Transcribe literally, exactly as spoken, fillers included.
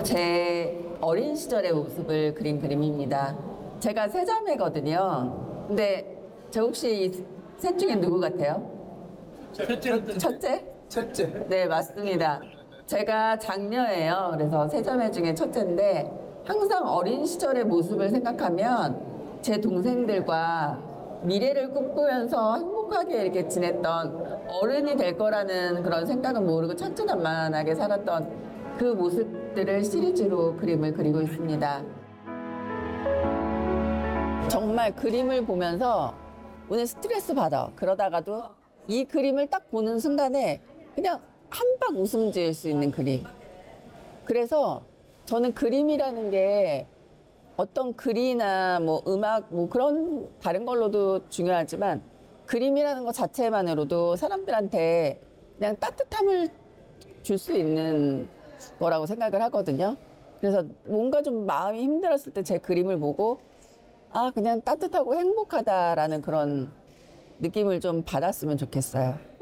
제 어린 시절의 모습을 그린 그림입니다. 제가 세 자매거든요. 근데 저 혹시 셋 중에 누구 같아요? 첫째. 첫째? 첫째. 네, 맞습니다. 제가 장녀예요. 그래서 세 자매 중에 첫째인데 항상 어린 시절의 모습을 생각하면 제 동생들과 미래를 꿈꾸면서 행복하게 이렇게 지냈던 어른이 될 거라는 그런 생각은 모르고 천진난만하게 살았던 그 모습들을 시리즈로 그림을 그리고 있습니다. 정말 그림을 보면서 오늘 스트레스 받아. 그러다가도 이 그림을 딱 보는 순간에 그냥 한박 웃음 지을 수 있는 그림. 그래서 저는 그림이라는 게 어떤 글이나 뭐 음악 뭐 그런 다른 걸로도 중요하지만 그림이라는 것 자체만으로도 사람들한테 그냥 따뜻함을 줄 수 있는 거라고 생각을 하거든요. 그래서 뭔가 좀 마음이 힘들었을 때 제 그림을 보고 아, 그냥 따뜻하고 행복하다라는 그런 느낌을 좀 받았으면 좋겠어요.